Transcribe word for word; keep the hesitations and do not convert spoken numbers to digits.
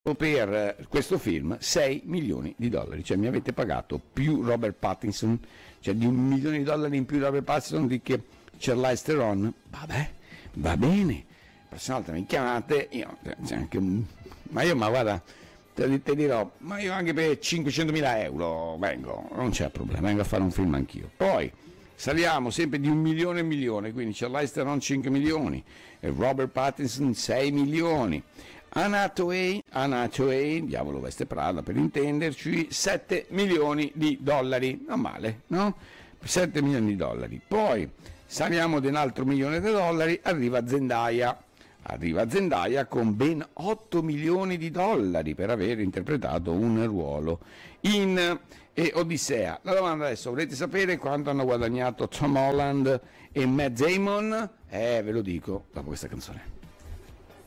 per questo film sei milioni di dollari, cioè mi avete pagato più Robert Pattinson, cioè di un milione di dollari in più Robert Pattinson di che Charlize Theron. Vabbè, va bene, la prossima volta mi chiamate, io, c'è anche un... ma io ma guarda, te, te dirò, ma io anche per cinquecentomila euro vengo, non c'è problema, vengo a fare un film anch'io. Poi saliamo sempre di un milione e milione, quindi Charlize Theron cinque milioni, e Robert Pattinson sei milioni. Anna Hathaway, Anna Hathaway, diavolo veste Prada per intenderci, sette milioni di dollari, non male, no? sette milioni di dollari. Poi saliamo di un altro milione di dollari, arriva Zendaya, arriva Zendaya con ben otto milioni di dollari per aver interpretato un ruolo in eh, Odissea. La domanda adesso, volete sapere quanto hanno guadagnato Tom Holland e Matt Damon? Eh, ve lo dico dopo questa canzone.